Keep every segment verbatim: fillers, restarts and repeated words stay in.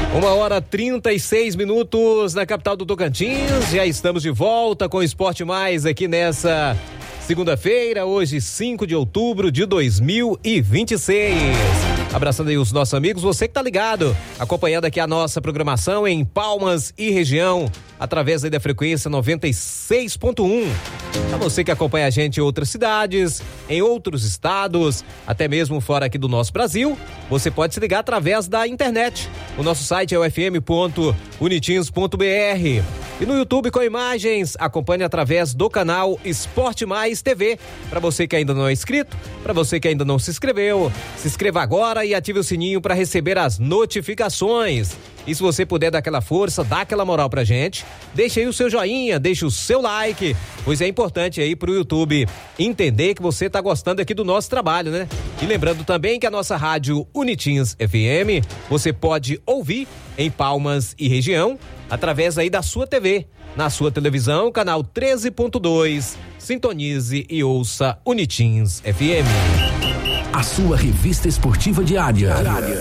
Uma hora trinta e seis minutos na capital do Tocantins. Já estamos de volta com o Esporte Mais aqui nessa segunda-feira, hoje cinco de outubro de dois mil e vinte e seis. Abraçando aí os nossos amigos, você que tá ligado, acompanhando aqui a nossa programação em Palmas e região, através aí da frequência noventa e seis ponto um. Pra você que acompanha a gente em outras cidades, em outros estados, até mesmo fora aqui do nosso Brasil, você pode se ligar através da internet. O nosso site é o f m ponto unitins ponto b r. E no YouTube com imagens, acompanhe através do canal Esporte Mais T V. Para você que ainda não é inscrito, para você que ainda não se inscreveu, se inscreva agora e ative o sininho para receber as notificações. E se você puder dar aquela força, dá aquela moral pra gente, deixa aí o seu joinha, deixa o seu like, pois é importante aí pro YouTube entender que você tá gostando aqui do nosso trabalho, né? E lembrando também que a nossa rádio Unitins F M, você pode ouvir em Palmas e região, através aí da sua T V, na sua televisão, canal treze ponto dois, sintonize e ouça Unitins F M. A sua revista esportiva diária.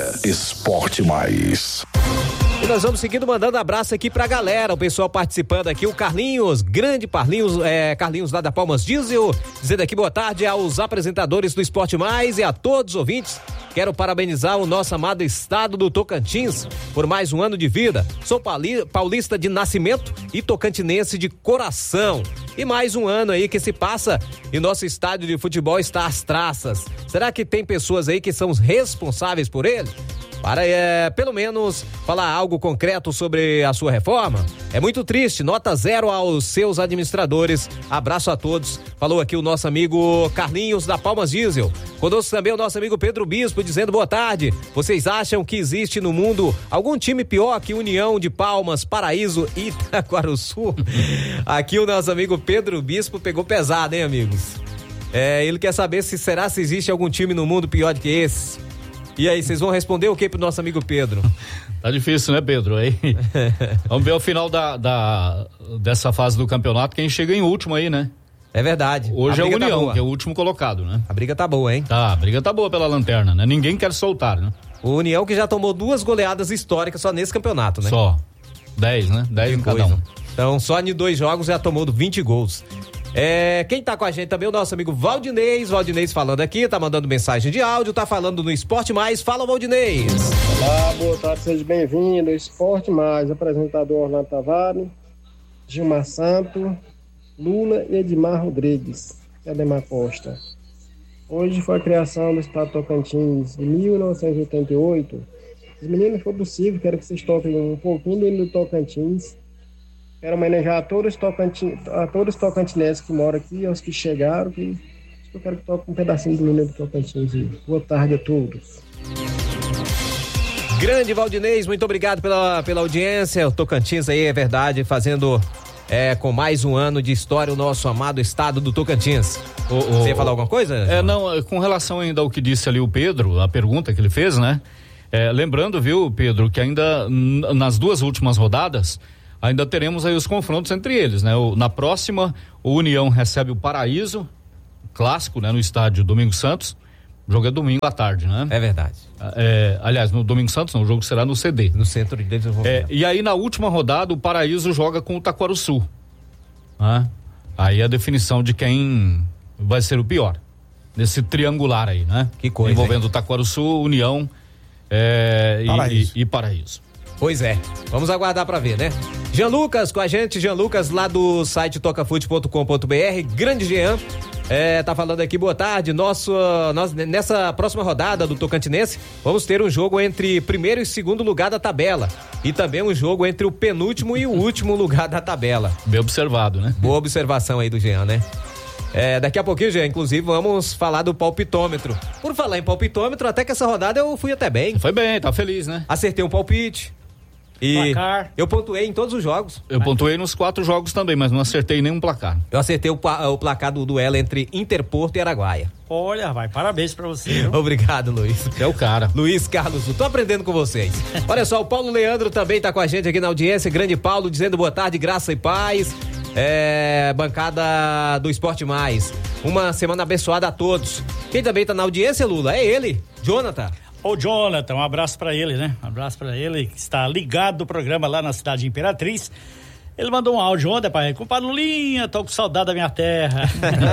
Esporte Mais. E nós vamos seguindo mandando abraço aqui pra galera, o pessoal participando aqui, o Carlinhos, grande Carlinhos, é, Carlinhos lá da Palmas Diesel, dizendo aqui boa tarde aos apresentadores do Esporte Mais e a todos os ouvintes. Quero parabenizar o nosso amado estado do Tocantins por mais um ano de vida. Sou paulista de nascimento e tocantinense de coração. E mais um ano aí que se passa e nosso estádio de futebol está às traças. Será que tem pessoas aí que são os responsáveis por ele? Para, é, pelo menos, falar algo concreto sobre a sua reforma? É muito triste, nota zero aos seus administradores. Abraço a todos. Falou aqui o nosso amigo Carlinhos da Palmas Diesel. Conosco também o nosso amigo Pedro Bispo, dizendo boa tarde. Vocês acham que existe no mundo algum time pior que União de Palmas, Paraíso e Itaquaruçu? Aqui o nosso amigo Pedro Bispo pegou pesado, hein, amigos? É, ele quer saber se será se existe algum time no mundo pior do que esse. E aí, vocês vão responder o que pro nosso amigo Pedro? Tá difícil, né, Pedro? Aí, vamos ver o final da, da, dessa fase do campeonato, quem chega em último aí, né? É verdade. Hoje é o União, tá, que é o último colocado, né? A briga tá boa, hein? Tá, a briga tá boa pela lanterna, né? Ninguém quer soltar, né? O União que já tomou duas goleadas históricas só nesse campeonato, né? Só. Dez, né? Dez em cada um. Então, só em dois jogos já tomou vinte gols. É, quem tá com a gente também, o nosso amigo Valdinez, Valdinez falando aqui, tá mandando mensagem de áudio, tá falando no Esporte Mais. Fala, Valdinez. Olá, boa tarde, seja bem-vindo. Esporte Mais, apresentador Orlando Tavares, Gilmar Santo, Lula e Edmar Rodrigues, Edemar Costa. Hoje foi a criação do Estado Tocantins em mil novecentos e oitenta e oito. Os meninos, for possível, quero que vocês toquem um pouquinho do hino do Tocantins. Quero homenagear a todos os tocantin, a todos os tocantinenses que moram aqui, aos que chegaram, que eu quero que toque um pedacinho do hino do Tocantins. Boa tarde a todos. Grande Valdinez, muito obrigado pela, pela audiência. O Tocantins aí, é verdade, fazendo é, com mais um ano de história o nosso amado estado do Tocantins. O, o, Você ia falar alguma coisa? É, não, com relação ainda ao que disse ali o Pedro, a pergunta que ele fez, né? É, lembrando, viu, Pedro, que ainda n- nas duas últimas rodadas ainda teremos aí os confrontos entre eles, né? O, na próxima, o União recebe o Paraíso, clássico, né? No estádio Domingos Santos. O jogo é domingo à tarde, né? É verdade. É, aliás, no Domingos Santos não, o jogo será no C D. No Centro de Desenvolvimento. É, e aí na última rodada o Paraíso joga com o Itaquaruçu. Né? Aí a definição de quem vai ser o pior. Nesse triangular aí, né? Que coisa, envolvendo hein? o Itaquaruçu, União é, Paraíso. E, e, e Paraíso. Pois é, vamos aguardar pra ver, né? Jean Lucas com a gente, Jean Lucas lá do site tocafute ponto com ponto b r, grande Jean, é, tá falando aqui, boa tarde, nosso, nós, nessa próxima rodada do Tocantinense, vamos ter um jogo entre primeiro e segundo lugar da tabela, e também um jogo entre o penúltimo e o último lugar da tabela. Bem observado, né? Boa observação aí do Jean, né? É, daqui a pouquinho, Jean, inclusive, vamos falar do palpitômetro. Por falar em palpitômetro, até que essa rodada eu fui até bem. Foi bem, tá feliz, né? Acertei um palpite. E placar. Eu pontuei em todos os jogos. Eu pontuei nos quatro jogos também, mas não acertei nenhum placar. Eu acertei o, o placar do duelo entre Interporto e Araguaia. Olha, vai, parabéns pra você. Viu? Obrigado, Luiz. É o cara. Luiz Carlos, tô aprendendo com vocês. Olha só, o Paulo Leandro também tá com a gente aqui na audiência. Grande Paulo, dizendo boa tarde, graça e paz. É, bancada do Esporte Mais. Uma semana abençoada a todos. Quem também tá na audiência, Lula? É ele, Jonathan. Ô Jonathan, um abraço pra ele, né? Um abraço pra ele, que está ligado do programa lá na cidade de Imperatriz. Ele mandou um áudio ontem, pai. Compadre Lulinha, tô com saudade da minha terra.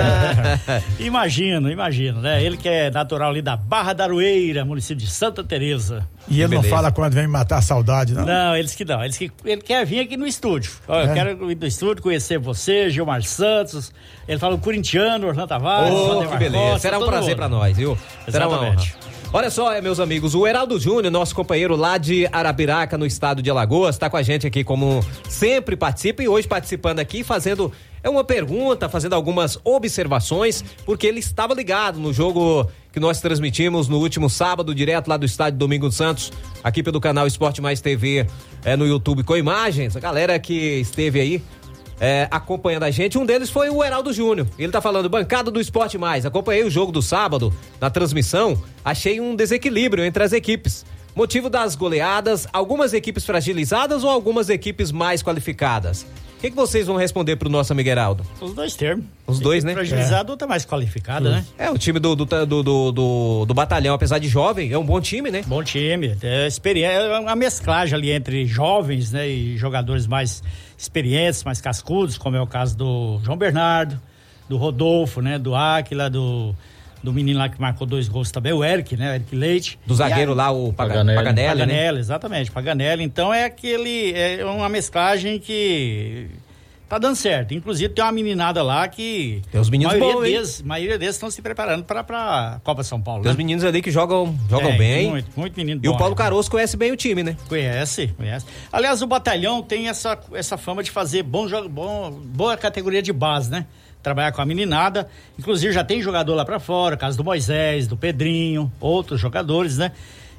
Imagino, imagino, né? Ele que é natural ali da Barra da Aroeira, município de Santa Teresa. E ele Beleza. Não fala quando vem matar a saudade, não? Não, eles que não. Eles que, ele quer vir aqui no estúdio. Ó, é. Eu quero ir no estúdio, conhecer você, Gilmar Santos. Ele fala o corintiano, Orlando Tavares. Oh, que beleza. Costa, será um prazer pra nós, viu? Será uma honra. Olha só, meus amigos, o Heraldo Júnior, nosso companheiro lá de Arapiraca, no estado de Alagoas, está com a gente aqui como sempre participa e hoje participando aqui, fazendo é uma pergunta, fazendo algumas observações, porque ele estava ligado no jogo que nós transmitimos no último sábado, direto lá do estádio Domingos Santos, aqui pelo canal Esporte Mais T V, é, no YouTube com imagens, a galera que esteve aí É, acompanhando a gente, um deles foi o Heraldo Júnior. Ele tá falando, bancada do Esporte Mais. Acompanhei o jogo do sábado na transmissão, achei um desequilíbrio entre as equipes. Motivo das goleadas, algumas equipes fragilizadas ou algumas equipes mais qualificadas? O que, que vocês vão responder pro nosso amigo Heraldo? Os dois termos. Os dois, né? Fragilizado ou tá mais qualificado, né? É, o time do do, do, do, do, do batalhão, apesar de jovem, é um bom time, né? Bom time. É, experiência, é uma mesclagem ali entre jovens, né? E jogadores mais experientes, mais cascudos, como é o caso do João Bernardo, do Rodolfo, né? Do Áquila, do... do menino lá que marcou dois gols também, o Eric, né? O Eric Leite. Do zagueiro aí, lá, o Paganelli. Paganelli, Paganelli, né? Exatamente, Paganelli. Então é aquele, é uma mesclagem que tá dando certo. Inclusive tem uma meninada lá que... Tem os meninos bons, hein? A maioria deles estão se preparando para pra Copa São Paulo, Tem né? os meninos ali que jogam, jogam é, bem. Muito, muito menino E bom, o Paulo né? Caroço conhece bem o time, né? Conhece, conhece. Aliás, o Batalhão tem essa, essa fama de fazer bom, bom, boa categoria de base, né? Trabalhar com a meninada, inclusive já tem jogador lá pra fora, caso do Moisés, do Pedrinho, outros jogadores, né?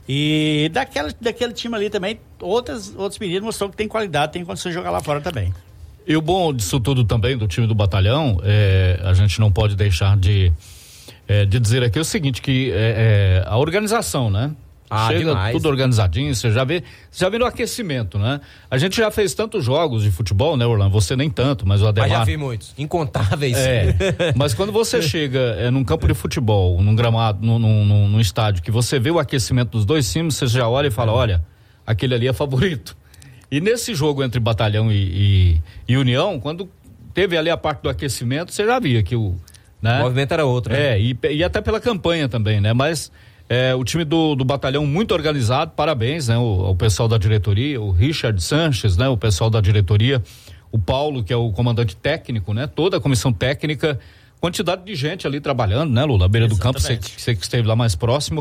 E daquela, daquele time ali também, outras, outros meninos mostrou que tem qualidade, tem condições de jogar lá fora também. E o bom disso tudo também, do time do Batalhão, é, a gente não pode deixar de, é, de dizer aqui o seguinte, que é, é, a organização, né? Ah, Chega demais. tudo organizadinho, você já vê, você já vê no aquecimento, né? A gente já fez tantos jogos de futebol, né, Orlando? Você nem tanto, mas o Ademar... Mas já vi muitos, incontáveis. É, mas quando você chega é, num campo de futebol, num gramado, num, num, num estádio, que você vê o aquecimento dos dois times, você já olha e fala, olha, aquele ali é favorito. E nesse jogo entre Batalhão e, e, e União, quando teve ali a parte do aquecimento, você já via que o... Né? O movimento era outro. É, né? e, e até pela campanha também, né? Mas... É, o time do, do Batalhão muito organizado, parabéns, né? O, o pessoal da diretoria, o Richard Sanches, né? O pessoal da diretoria, o Paulo, que é o comandante técnico, né? Toda a comissão técnica, quantidade de gente ali trabalhando, né, Lula? À beira Exatamente. do campo, você, você que esteve lá mais próximo,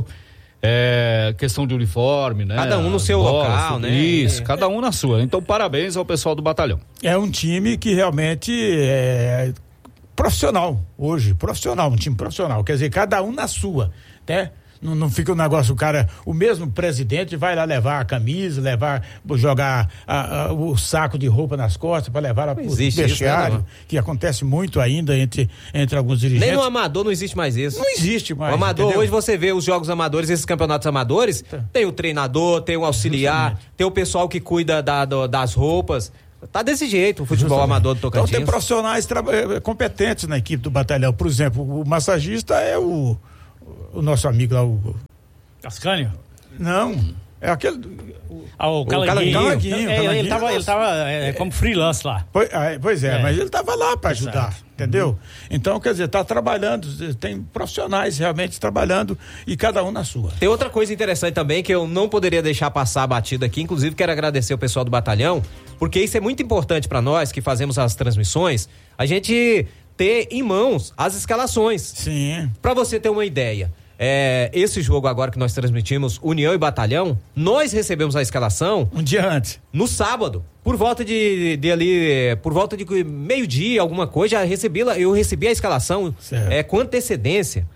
é, questão de uniforme, né? Cada um no seu bolas, local, né? Isso, é. cada um na sua. Então, parabéns ao pessoal do Batalhão. É um time que realmente é profissional, hoje, profissional, um time profissional, quer dizer, cada um na sua, né? Não, não fica um negócio, o cara, o mesmo presidente vai lá levar a camisa, levar, jogar a, a, o saco de roupa nas costas para levar para o vestiário, né, que acontece muito ainda entre, entre alguns dirigentes. Nem no amador não existe mais isso. Não existe mais. O amador, entendeu? hoje você vê os jogos amadores, esses campeonatos amadores, tá. Tem o treinador, tem o auxiliar, Justamente. Tem o pessoal que cuida da, do, das roupas. Tá desse jeito o futebol Justamente. Amador do Tocantins. Então tem profissionais tra- competentes na equipe do Batalhão. Por exemplo, o massagista é o o nosso amigo lá, o... Ascânio? Não, é aquele... Ah, o Calanguinho. Calanguinho, é, Calanguinho. Ele tava, ele tava é, como freelance lá. Pois, pois é, é, mas ele tava lá para ajudar, Exato. entendeu? Uhum. Então, quer dizer, tá trabalhando, tem profissionais realmente trabalhando e cada um na sua. Tem outra coisa interessante também que eu não poderia deixar passar batida aqui, inclusive quero agradecer o pessoal do Batalhão, porque isso é muito importante para nós que fazemos as transmissões, a gente ter em mãos as escalações. Sim. Para você ter uma ideia. É, esse jogo agora que nós transmitimos, União e Batalhão, nós recebemos a escalação um dia antes, no sábado, por volta de, de ali, por volta de meio-dia, alguma coisa, já recebi, eu recebi a escalação é, com antecedência,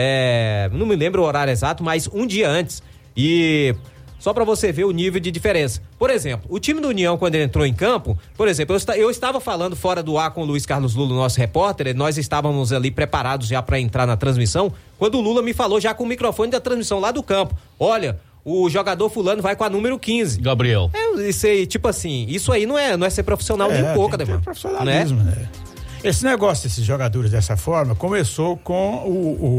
é, não me lembro o horário exato, mas um dia antes, e só para você ver o nível de diferença. Por exemplo, o time do União, quando ele entrou em campo, por exemplo, eu, eu estava falando fora do ar com o Luiz Carlos Lula, nosso repórter, nós estávamos ali preparados já para entrar na transmissão, quando o Lula me falou já com o microfone da transmissão lá do campo, olha, o jogador fulano vai com a número quinze. Gabriel. É, isso aí, tipo assim, isso aí não é, não é ser profissional é, nem um pouco, Ademar. É profissionalismo, né? Esse negócio desses jogadores dessa forma começou com o, o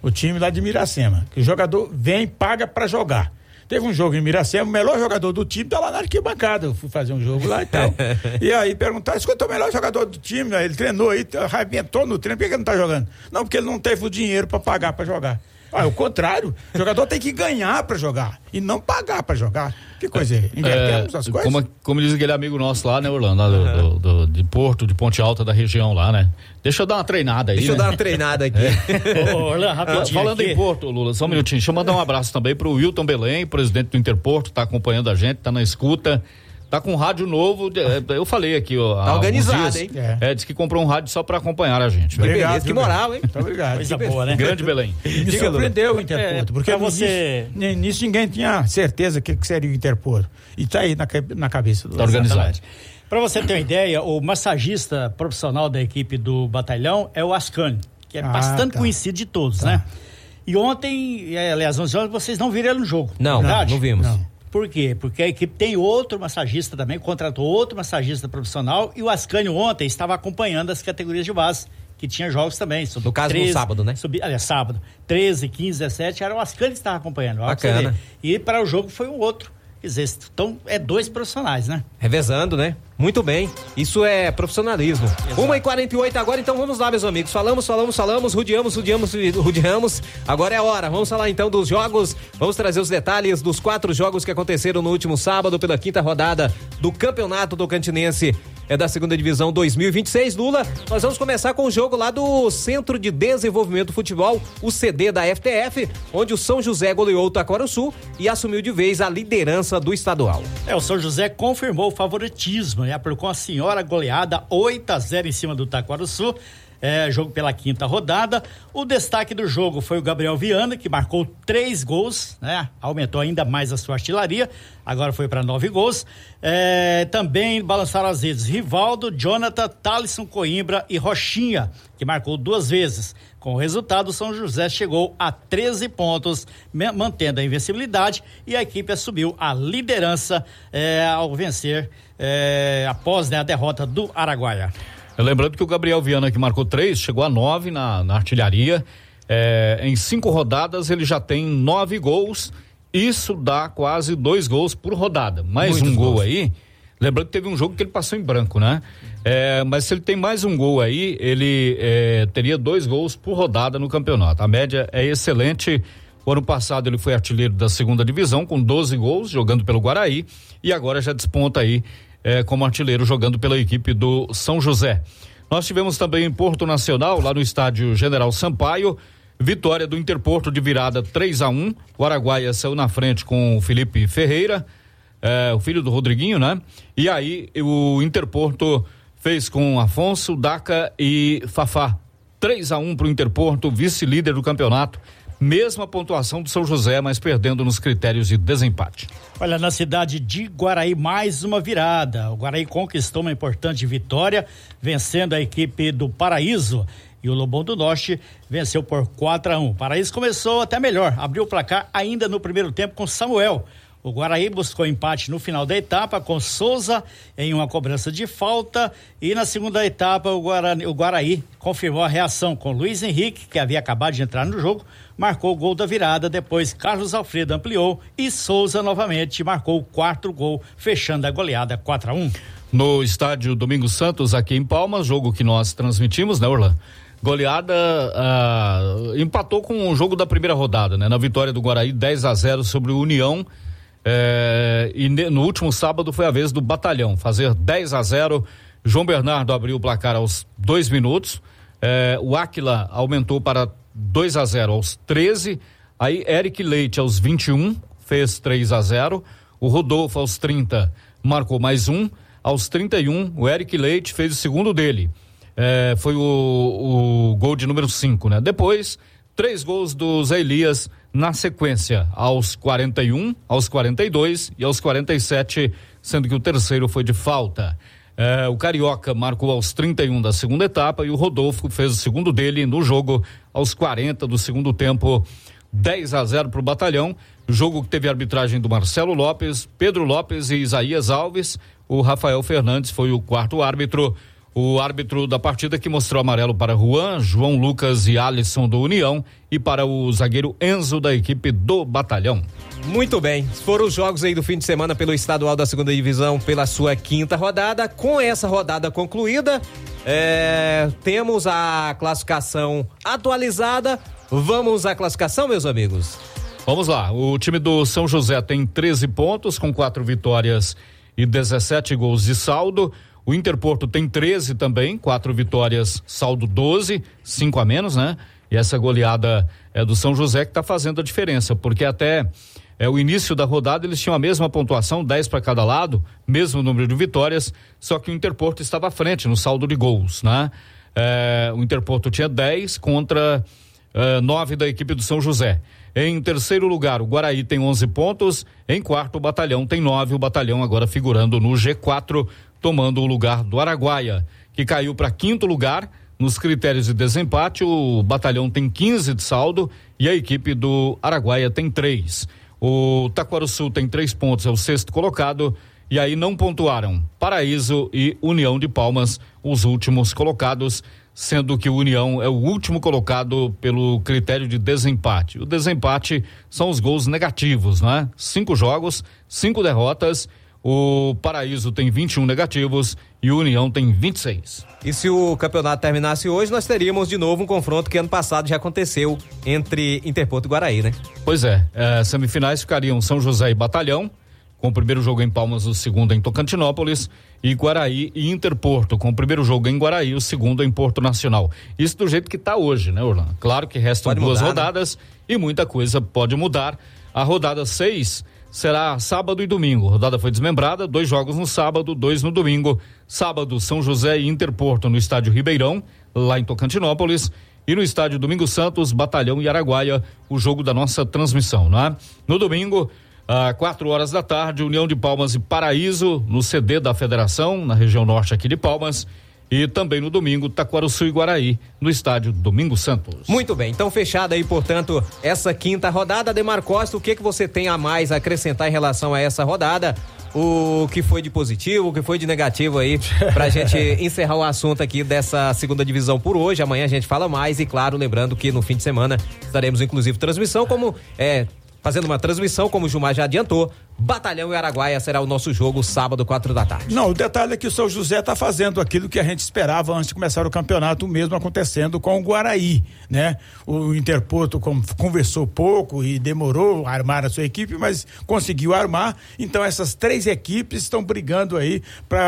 O time lá de Miracema. Que o jogador vem, paga pra jogar. Teve um jogo em Miracema, o melhor jogador do time tá lá na arquibancada. Eu fui fazer um jogo lá e tal. E aí perguntaram, escuta, o melhor jogador do time, né? Ele treinou aí, arrebentou no treino, por que ele não tá jogando? Não, porque ele não teve o dinheiro pra pagar pra jogar. Ah, é o contrário. O jogador tem que ganhar pra jogar e não pagar pra jogar. Que coisa é? Invertemos é, as coisas? Como, como diz aquele amigo nosso lá, né, Orlando? Lá do, uhum. do, do, de Porto, de Ponte Alta da região lá, né? Deixa eu dar uma treinada aí. Deixa né? eu dar uma treinada aqui. É. Ô, Orlando, rapidinho. Falando aqui. Em Porto, Lula, só um minutinho. Deixa eu mandar um abraço também pro Wilton Belém, presidente do Interporto, tá acompanhando a gente, tá na escuta. Tá com um rádio novo, eu falei aqui, ó. Tá organizado, dias, hein? É. é, disse que comprou um rádio só pra acompanhar a gente. Obrigado, beleza, que moral, hein? Muito obrigado. Coisa boa, né? Grande Belém. Me Diga, surpreendeu Lula. O Interporto, é, porque você... nisso, nisso ninguém tinha certeza que, que seria o Interporto. E tá aí na, na cabeça do... Tá organizado. Pra você ter uma ideia, o massagista profissional da equipe do batalhão é o Ascani, que é ah, bastante tá. conhecido de todos, tá. né? E ontem, aliás, onze horas, vocês não viram ele no jogo. Não, não, não vimos. Não. Por quê? Porque a equipe tem outro massagista também, contratou outro massagista profissional e o Ascani ontem estava acompanhando as categorias de base, que tinha jogos também. No caso, treze, no sábado, né? Sub, aliás, sábado. treze, quinze, dezessete, era o Ascani que estava acompanhando. Bacana. E para o jogo foi um outro. Quer dizer, então é dois profissionais, né? Revezando, né? Muito bem. Isso é profissionalismo. uma e quarenta e oito agora, então vamos lá, meus amigos. Falamos, falamos, falamos, rodeamos, rodeamos, rodeamos. Agora é a hora. Vamos falar então dos jogos. Vamos trazer os detalhes dos quatro jogos que aconteceram no último sábado pela quinta rodada do Campeonato Tocantinense. É da segunda divisão dois mil e vinte e seis, Lula. Nós vamos começar com o jogo lá do Centro de Desenvolvimento do Futebol, o C D da F T F, onde o São José goleou o Taquaraçu e assumiu de vez a liderança do estadual. É, o São José confirmou o favoritismo, né? Aplicou uma senhora goleada oito a zero em cima do Taquaraçu. É, jogo pela quinta rodada. O destaque do jogo foi o Gabriel Viana, que marcou três gols, né? Aumentou ainda mais a sua artilharia, agora foi para nove gols. É, também balançaram as redes Rivaldo, Jonathan, Thalisson Coimbra e Rochinha, que marcou duas vezes. Com o resultado, o São José chegou a treze pontos, mantendo a invencibilidade, e a equipe assumiu a liderança é, ao vencer é, após, né, a derrota do Araguaia. Lembrando que o Gabriel Viana, que marcou três, chegou a nove na, na artilharia. É, em cinco rodadas ele já tem nove gols. Isso dá quase dois gols por rodada. Mais Muitos um gol gols. Aí. Lembrando que teve um jogo que ele passou em branco, né? É, mas se ele tem mais um gol aí, ele é, teria dois gols por rodada no campeonato. A média é excelente. O ano passado ele foi artilheiro da segunda divisão com doze gols, jogando pelo Guaraí. E agora já desponta aí É, como artilheiro jogando pela equipe do São José. Nós tivemos também em Porto Nacional, lá no estádio General Sampaio, vitória do Interporto de virada três a um. O Araguaia saiu na frente com o Felipe Ferreira, é, o filho do Rodriguinho, né? E aí o Interporto fez com Afonso, Daca e Fafá. três a um para o Interporto, vice-líder do campeonato. Mesma pontuação do São José, mas perdendo nos critérios de desempate. Olha, na cidade de Guaraí, mais uma virada. O Guaraí conquistou uma importante vitória, vencendo a equipe do Paraíso. E o Lobão do Norte venceu por quatro a um. O Paraíso começou até melhor, abriu o placar ainda no primeiro tempo com Samuel. O Guaraí buscou empate no final da etapa com Souza em uma cobrança de falta, e na segunda etapa o Guarani, o Guaraí confirmou a reação com Luiz Henrique, que havia acabado de entrar no jogo, marcou o gol da virada. Depois Carlos Alfredo ampliou e Souza novamente marcou o quarto gol, fechando a goleada quatro a um. No estádio Domingos Santos, aqui em Palmas, jogo que nós transmitimos, né, Orlando? Goleada, ah, empatou com o jogo da primeira rodada, né? Na vitória do Guaraí dez a zero sobre o União. É, e ne, no último sábado foi a vez do Batalhão fazer dez a zero. João Bernardo abriu o placar aos dois minutos. É, o Áquila aumentou para dois a zero aos treze. Aí Eric Leite aos vinte e um fez três a zero. O Rodolfo aos trinta marcou mais um. Aos trinta e um, o Eric Leite fez o segundo dele. É, foi o, o gol de número cinco, né? Depois, três gols do Zé Elias na sequência, aos quarenta e um, aos quarenta e dois e aos quarenta e sete, sendo que o terceiro foi de falta. É, o Carioca marcou aos trinta e um da segunda etapa e o Rodolfo fez o segundo dele no jogo aos quarenta do segundo tempo. dez a zero para o Batalhão. Jogo que teve a arbitragem do Marcelo Lopes, Pedro Lopes e Isaías Alves. O Rafael Fernandes foi o quarto árbitro. O árbitro da partida que mostrou amarelo para Juan, João Lucas e Alisson do União e para o zagueiro Enzo da equipe do Batalhão. Muito bem, foram os jogos aí do fim de semana pelo estadual da segunda divisão pela sua quinta rodada. Com essa rodada concluída, é, temos a classificação atualizada. Vamos à classificação, meus amigos? Vamos lá, o time do São José tem treze pontos com quatro vitórias e dezessete gols de saldo. O Interporto tem treze também, quatro vitórias, saldo doze, cinco a menos, né? E essa goleada é do São José que está fazendo a diferença, porque até é, o início da rodada eles tinham a mesma pontuação, dez para cada lado, mesmo número de vitórias, só que o Interporto estava à frente no saldo de gols, né? É, o Interporto tinha dez contra é, nove da equipe do São José. Em terceiro lugar, o Guaraí tem onze pontos, em quarto o Batalhão tem nove, o Batalhão agora figurando no G quatro, tomando o lugar do Araguaia, que caiu para quinto lugar nos critérios de desempate. O Batalhão tem quinze de saldo e a equipe do Araguaia tem três. O Taquarussu tem três pontos, é o sexto colocado, e aí não pontuaram Paraíso e União de Palmas, os últimos colocados, sendo que o União é o último colocado pelo critério de desempate. O desempate são os gols negativos, né? Cinco jogos, cinco derrotas. O Paraíso tem vinte e um negativos e o União tem vinte e seis. E se o campeonato terminasse hoje, nós teríamos de novo um confronto que ano passado já aconteceu entre Interporto e Guaraí, né? Pois é, é semifinais ficariam São José e Batalhão, com o primeiro jogo em Palmas, o segundo em Tocantinópolis, e Guaraí e Interporto, com o primeiro jogo em Guaraí, o segundo em Porto Nacional. Isso do jeito que está hoje, né, Orlando? Claro que restam pode duas mudar, rodadas, né? E muita coisa pode mudar. A rodada seis será sábado e domingo. A rodada foi desmembrada, dois jogos no sábado, dois no domingo. Sábado, São José e Interporto no estádio Ribeirão, lá em Tocantinópolis. E no estádio Domingo Santos, Batalhão e Araguaia, o jogo da nossa transmissão, não é? No domingo, às quatro horas da tarde, União de Palmas e Paraíso, no C D da Federação, na região norte aqui de Palmas. E também no domingo, Taquarussu e Guaraí, no estádio Domingo Santos. Muito bem, então fechada aí, portanto, essa quinta rodada. Ademar Costa, o que que você tem a mais a acrescentar em relação a essa rodada? O que foi de positivo, o que foi de negativo aí, pra gente encerrar o assunto aqui dessa segunda divisão por hoje. Amanhã a gente fala mais e, claro, lembrando que no fim de semana estaremos, inclusive, transmissão, como é... fazendo uma transmissão, como o Gilmar já adiantou, Batalhão e Araguaia será o nosso jogo sábado, quatro da tarde. Não, o detalhe é que o São José está fazendo aquilo que a gente esperava antes de começar o campeonato, o mesmo acontecendo com o Guaraí, né? O Interporto conversou pouco e demorou a armar a sua equipe, mas conseguiu armar. Então essas três equipes estão brigando aí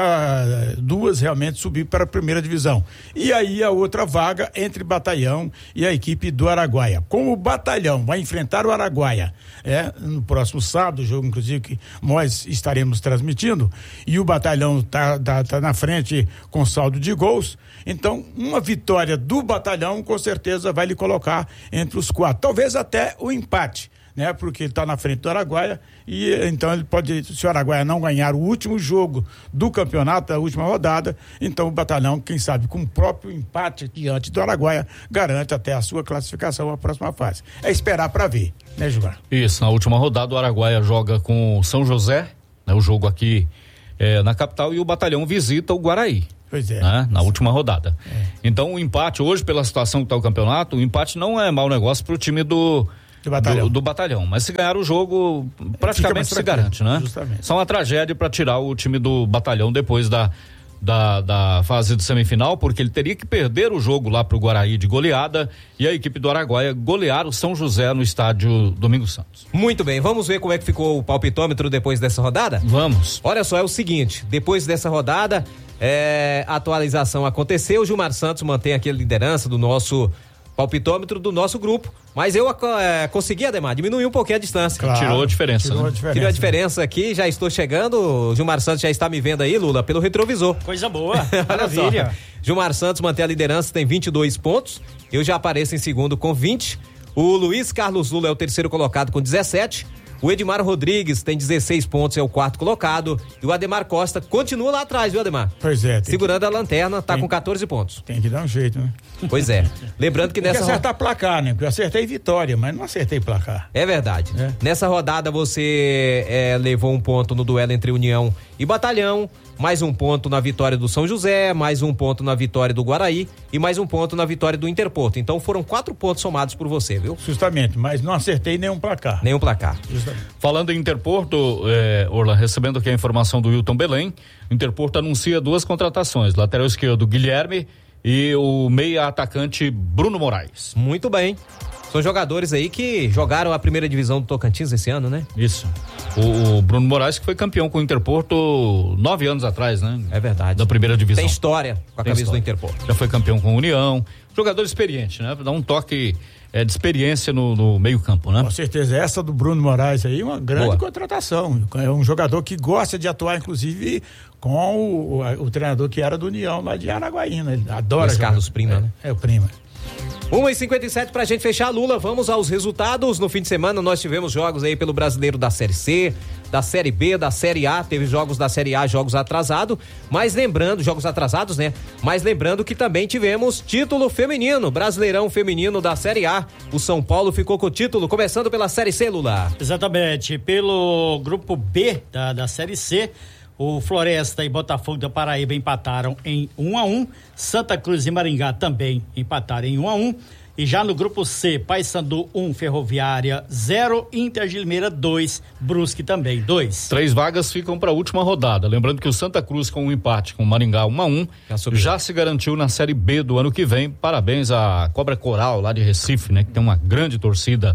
para duas realmente subir para a primeira divisão. E aí a outra vaga entre Batalhão e a equipe do Araguaia. Como o Batalhão vai enfrentar o Araguaia é, no próximo sábado, jogo inclusive que nós estaremos transmitindo, e o Batalhão tá, tá, tá na frente com saldo de gols, então uma vitória do Batalhão com certeza vai lhe colocar entre os quatro, talvez até o empate, né? Porque ele está na frente do Araguaia e então ele pode, se o Araguaia não ganhar o último jogo do campeonato, a última rodada, então o Batalhão, quem sabe, com o próprio empate diante do Araguaia, garante até a sua classificação à próxima fase. É esperar para ver, né, Gilmar? Isso, na última rodada o Araguaia joga com o São José, né? O jogo aqui é, na capital, e o Batalhão visita o Guaraí. Pois é. Né? Na última rodada. É. Então o empate, hoje pela situação que está o campeonato, o empate não é mau negócio para o time do Do batalhão. Do, do batalhão, mas se ganhar o jogo praticamente se garante, né? Justamente. Só uma tragédia para tirar o time do Batalhão depois da, da, da fase de semifinal, porque ele teria que perder o jogo lá pro Guaraí de goleada e a equipe do Araguaia golear o São José no estádio Domingo Santos. Muito bem, vamos ver como é que ficou o palpitômetro depois dessa rodada? Vamos. Olha só, é o seguinte, depois dessa rodada, é, a atualização aconteceu, o Gilmar Santos mantém aqui a liderança do nosso palpitômetro do nosso grupo, mas eu é, consegui, Ademar, diminuir um pouquinho a distância. Claro, tirou a diferença, tirou, né? a diferença. Tirou a diferença aqui, já estou chegando, o Gilmar Santos já está me vendo aí, Lula, pelo retrovisor. Coisa boa, maravilha. Gilmar Santos mantém a liderança, tem vinte e dois pontos, eu já apareço em segundo com vinte, o Luiz Carlos Lula é o terceiro colocado com dezessete, O Edmar Rodrigues tem dezesseis pontos, é o quarto colocado. E o Ademar Costa continua lá atrás, viu, Ademar? Pois é. Segurando que... a lanterna, tá tem... com quatorze pontos. Tem que dar um jeito, né? Pois é. Lembrando que tem nessa. Tem que acertar ro... placar, né? Porque eu acertei vitória, mas não acertei placar. É verdade. É. Nessa rodada você é, levou um ponto no duelo entre União e Batalhão, mais um ponto na vitória do São José, mais um ponto na vitória do Guaraí e mais um ponto na vitória do Interporto. Então foram quatro pontos somados por você, viu? Justamente, mas não acertei nenhum placar. Nenhum placar. Justamente. Falando em Interporto, é, Orla, recebendo aqui a informação do Wilton Belém, o Interporto anuncia duas contratações, lateral esquerdo Guilherme e o meia atacante Bruno Moraes. Muito bem. São jogadores aí que jogaram a primeira divisão do Tocantins esse ano, né? Isso. O, o Bruno Moraes que foi campeão com o Interporto nove anos atrás, né? É verdade. Da primeira divisão. Tem história com a Tem camisa história. do Interporto. Já foi campeão com a União. Jogador experiente, né? Dá um toque é, de experiência no, no meio campo, né? Com certeza. Essa do Bruno Moraes aí é uma grande Boa. contratação. É um jogador que gosta de atuar, inclusive, com o, o, o treinador que era do União lá de Araguaína. Ele adora. Luiz Carlos Prima, é, né? É, o Prima. uma e cinquenta e sete pra gente fechar, Lula. Vamos aos resultados. No fim de semana nós tivemos jogos aí pelo Brasileiro da Série C, da Série B, da Série A. Teve jogos da Série A, jogos atrasados. Mas lembrando, jogos atrasados, né? Mas lembrando que também tivemos título feminino, Brasileirão Feminino da Série A. O São Paulo ficou com o título, começando pela Série C, Lula. Exatamente. Pelo grupo B da, da Série C, o Floresta e Botafogo da Paraíba empataram em um a um. Santa Cruz e Maringá também empataram em um a um. E já no grupo C, Paysandu um, Ferroviária zero, Inter de Limeira dois, Brusque também dois. Três vagas ficam para a última rodada. Lembrando que o Santa Cruz com um empate com o Maringá um a um já, já se garantiu na Série B do ano que vem. Parabéns à Cobra Coral lá de Recife, né? Que tem uma grande torcida.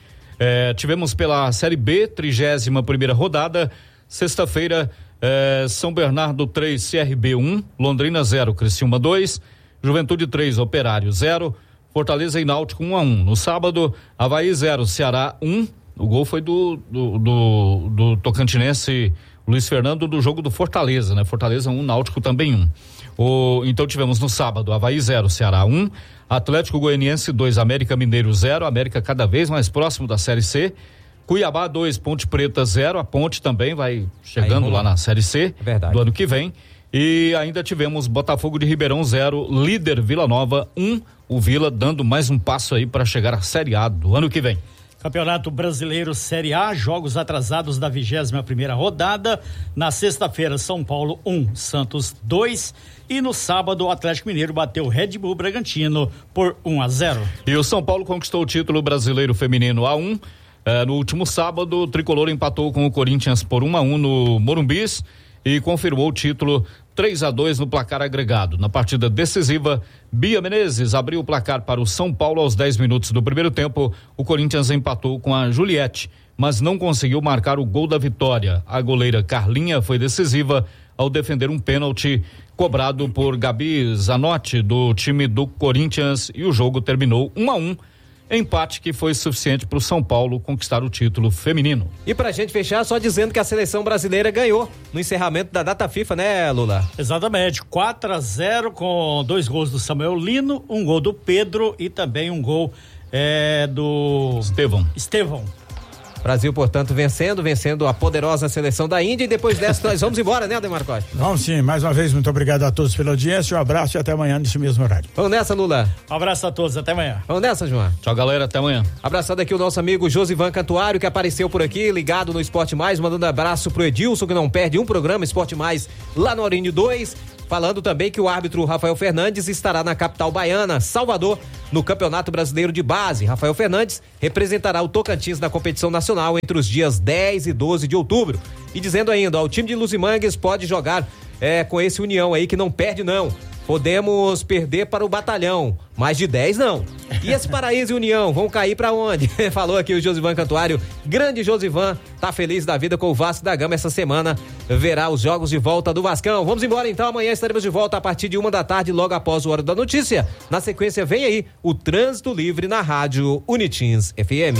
É, tivemos pela Série B, trigésima primeira rodada, sexta-feira. É, São Bernardo três, C R B um, Londrina zero, Criciúma dois, Juventude três, Operário zero, Fortaleza e Náutico um a um. No sábado, Avaí zero, Ceará um. O gol foi do do, do, do tocantinense Luiz Fernando do jogo do Fortaleza, né? Fortaleza um, Náutico também um. O, então tivemos no sábado Avaí zero, Ceará um, Atlético Goianiense dois, América Mineiro zero, América cada vez mais próximo da Série C. Cuiabá dois, Ponte Preta zero, a Ponte também vai chegando Aí, lá na Série C é do ano que vem. E ainda tivemos Botafogo de Ribeirão zero, líder Vila Nova um, o Vila dando mais um passo aí para chegar à Série A do ano que vem. Campeonato Brasileiro Série A, jogos atrasados da vigésima primeira rodada. Na sexta-feira, São Paulo um, Santos dois. E no sábado, o Atlético Mineiro bateu o Red Bull Bragantino por um a zero. E o São Paulo conquistou o título brasileiro feminino A um. É, no último sábado, o Tricolor empatou com o Corinthians por um a um no Morumbis e confirmou o título três a dois no placar agregado. Na partida decisiva, Bia Menezes abriu o placar para o São Paulo aos dez minutos do primeiro tempo. O Corinthians empatou com a Juliette, mas não conseguiu marcar o gol da vitória. A goleira Carlinha foi decisiva ao defender um pênalti cobrado por Gabi Zanotti do time do Corinthians e o jogo terminou um a um. Empate que foi suficiente para o São Paulo conquistar o título feminino. E pra gente fechar, só dizendo que a seleção brasileira ganhou no encerramento da data FIFA, né, Lula? Exatamente, quatro a zero com dois gols do Samuel Lino, um gol do Pedro e também um gol é, do Estevão. Estevão. Brasil, portanto, vencendo, vencendo a poderosa seleção da Índia, e depois dessa nós vamos embora, né, Ademar Costa? Vamos sim, mais uma vez, muito obrigado a todos pela audiência, um abraço e até amanhã nesse mesmo horário. Vamos nessa, Lula. Um abraço a todos, até amanhã. Vamos nessa, João. Tchau, galera, até amanhã. Abraçando aqui o nosso amigo Josivan Cantuário, que apareceu por aqui, ligado no Esporte Mais, mandando abraço pro Edilson, que não perde um programa Esporte Mais lá no Oríneo dois. Falando também que o árbitro Rafael Fernandes estará na capital baiana, Salvador, no Campeonato Brasileiro de Base. Rafael Fernandes representará o Tocantins na competição nacional entre os dias dez e doze de outubro. E dizendo ainda, ó, o time de Luzimangues pode jogar é, com esse União aí que não perde não. Podemos perder para o Batalhão, mas de dez não. E esse Paraíso e União vão cair para onde? Falou aqui o Josivan Cantuário. Grande Josivan, tá feliz da vida com o Vasco da Gama essa semana. Verá os jogos de volta do Vascão. Vamos embora então, amanhã estaremos de volta a partir de uma da tarde, logo após o Hora da Notícia. Na sequência vem aí o Trânsito Livre na Rádio Unitins F M.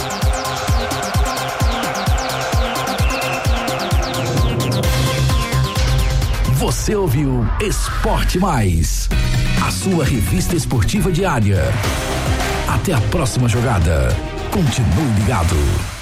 Você ouviu Esporte Mais, a sua revista esportiva diária. Até a próxima jogada. Continue ligado.